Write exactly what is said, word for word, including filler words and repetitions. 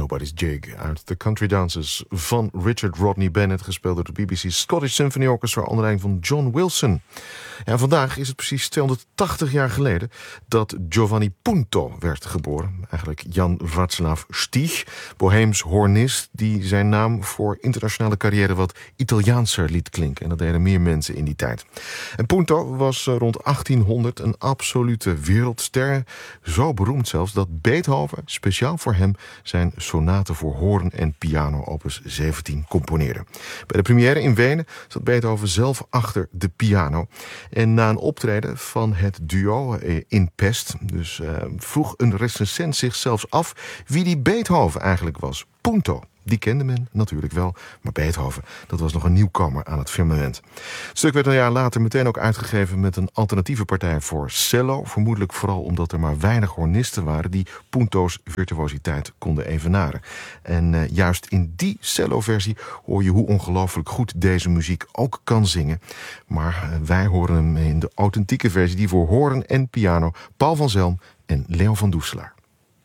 Nobody's Jig uit The Country Dances van Richard Rodney Bennett, gespeeld door de B B C Scottish Symphony Orchestra onder leiding van John Wilson. En vandaag is het precies tweehonderdtachtig jaar geleden dat Giovanni Punto werd geboren. Eigenlijk Jan Václav Stich, Boheems hornist die zijn naam voor internationale carrière wat Italiaanser liet klinken. En dat deden meer mensen in die tijd. En Punto was rond achttienhonderd een absolute wereldster. Zo beroemd zelfs dat Beethoven speciaal voor hem zijn sonate voor hoorn en piano opus zeventien componeerde. Bij de première in Wenen zat Beethoven zelf achter de piano. En na een optreden van het duo in Pest, dus uh, vroeg een recensent zich zelfs af wie die Beethoven eigenlijk was. Punto. Die kende men natuurlijk wel, maar Beethoven, dat was nog een nieuwkomer aan het firmament. Het stuk werd een jaar later meteen ook uitgegeven met een alternatieve partij voor cello. Vermoedelijk vooral omdat er maar weinig hornisten waren die Punto's virtuositeit konden evenaren. En uh, juist in die cello-versie hoor je hoe ongelooflijk goed deze muziek ook kan zingen. Maar uh, wij horen hem in de authentieke versie die voor hoorn en piano Paul van Zelm en Leo van Doeselaar.